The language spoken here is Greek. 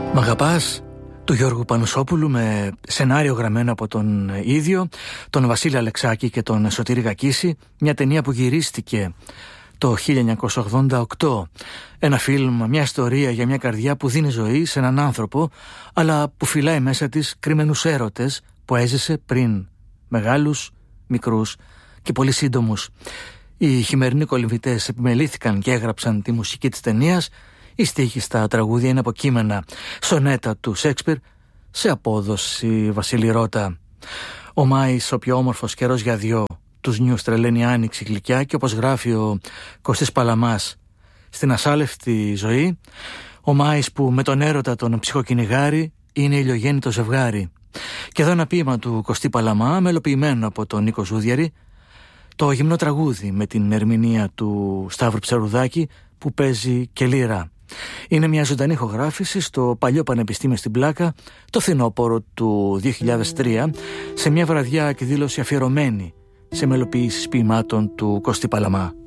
Μ' αγαπάς, του Γιώργου Πανουσόπουλου, με σενάριο γραμμένο από τον ίδιο, τον Βασίλη Αλεξάκη και τον Σωτήρη Γακίση, μια ταινία που γυρίστηκε το 1988. Ένα φιλμ, μια ιστορία για μια καρδιά που δίνει ζωή σε έναν άνθρωπο, αλλά που φυλάει μέσα της κρυμμένους έρωτες που έζησε πριν, μεγάλους, μικρούς και πολύ σύντομους. Οι χειμερινοί κολυμβητές επιμελήθηκαν και έγραψαν τη μουσική της ταινίας. Οι στίχοι στα τραγούδια είναι από κείμενα σονέτα του Σέξπιρ σε απόδοση Βασίλη Ρώτα. Ο Μάης, ο πιο όμορφος καιρός για δυο, τους νιούς τρελαίνει άνοιξη γλυκιά, και όπως γράφει ο Κωστής Παλαμάς στην ασάλευτη ζωή, ο Μάης που με τον έρωτα τον ψυχοκυνηγάρει είναι ηλιογέννητο ζευγάρι. Και εδώ ένα ποίημα του Κωστή Παλαμά, μελοποιημένο από τον Νίκο Ζούδιαρη, το γυμνό τραγούδι με την ερμηνεία του Σταύρου Ψαρουδάκη που παίζει και λύρα. Είναι μια ζωντανή ηχογράφηση στο Παλιό Πανεπιστήμιο στην Πλάκα το φθινόπωρο του 2003, σε μια βραδιά εκδήλωση αφιερωμένη σε μελοποιήσεις ποιημάτων του Κωστή Παλαμά.